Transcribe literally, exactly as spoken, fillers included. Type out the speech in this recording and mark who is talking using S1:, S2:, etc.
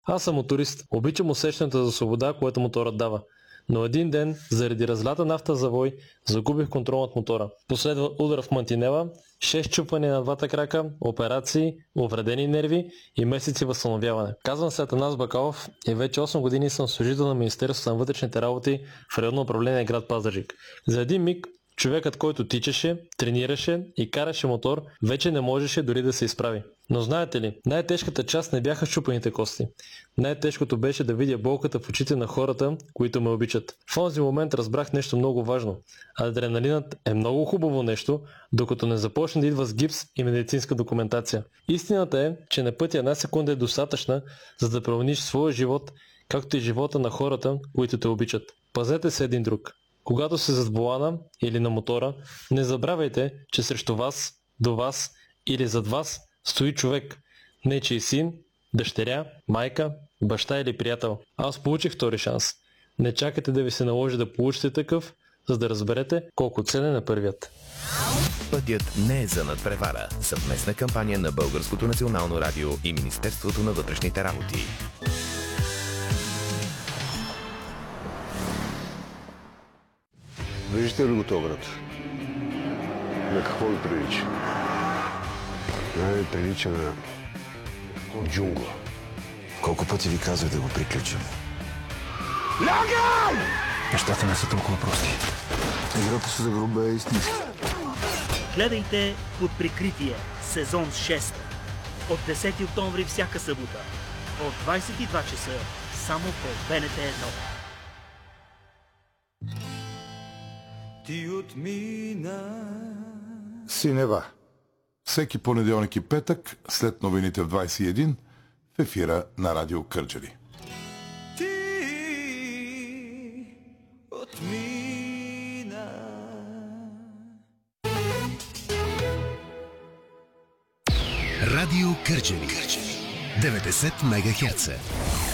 S1: Аз съм моторист. Обичам усещането за свобода, което моторът дава. Но един ден, заради разлята нафта завой, загубих контрол над мотора. Последва удар в мантинела, шест чупвания на двата крака, операции, увредени нерви и месеци възстановяване. Казвам се Атанас Бакалов и вече осем години съм служител на Министерството на вътрешните работи в районно управление град Пазарджик. За един миг човекът, който тичаше, тренираше и караше мотор, вече не можеше дори да се изправи. Но знаете ли, най-тежката част не бяха счупените кости. Най-тежкото беше да видя болката в очите на хората, които ме обичат. В този момент разбрах нещо много важно. Адреналинът е много хубаво нещо, докато не започне да идва с гипс и медицинска документация. Истината е, че на пътя една секунда е достатъчна, за да промениш своя живот, както и живота на хората, които те обичат. Пазете се един друг. Когато се зад волана или на мотора, не забравяйте, че срещу вас, до вас или зад вас стои човек. Нечий син, дъщеря, майка, баща или приятел. Аз получих втори шанс. Не чакайте да ви се наложи да получите такъв, за да разберете колко ценен е първият.
S2: Пътят не е за надпревара. Съвместна кампания на Българското национално радио и Министерството на вътрешните работи.
S3: Виждате ли го този град? На какво ви прилича? Най прилича на джунгла.
S4: Колко пъти ви казах да го приключим?
S3: Лягай!
S4: Нещата не са толкова прости. Играта се загруба е истинска.
S5: Гледайте Под прикритие, сезон шест. От десети октомври всяка събота. От двайсет и два часа. Само по БНТ едно.
S6: Ти отмина.
S7: Синева. Всеки понеделник и петък, след новините в двайсет и един, в ефира на Радио Кърджали.
S6: Ти отмина.
S2: Радио Кърджали. деветдесет мегахерца.